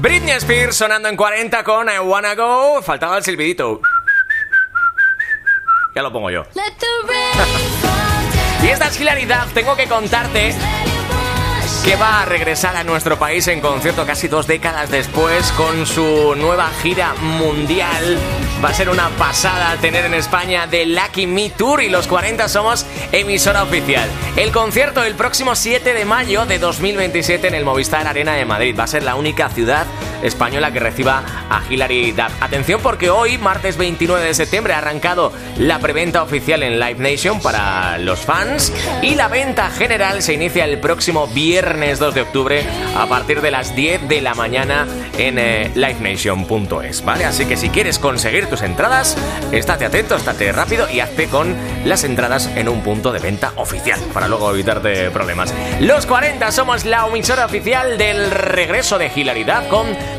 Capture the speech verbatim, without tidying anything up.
Britney Spears sonando en cuarenta con I Wanna Go. Faltaba el silbidito. Ya lo pongo yo. Y esta es Hilary Duff. Tengo que contarte que va a regresar a nuestro país en concierto casi dos décadas después con su nueva gira mundial. Va a ser una pasada tener en España The Lucky Me Tour y los cuarenta somos emisora oficial. El concierto el próximo siete de mayo de dos mil veintisiete en el Movistar Arena de Madrid. Va a ser la única ciudad española que reciba a Hilary Duff. Atención porque hoy, martes veintinueve de septiembre, ha arrancado la preventa oficial en Live Nation para los fans y la venta general se inicia el próximo viernes dos de octubre a partir de las diez de la mañana en eh, live nation punto es, ¿vale? Así que si quieres conseguir tus entradas, estate atento, estate rápido y hazte con las entradas en un punto de venta oficial para luego evitarte problemas. Los cuarenta somos la emisora oficial del regreso de Hilary Duff con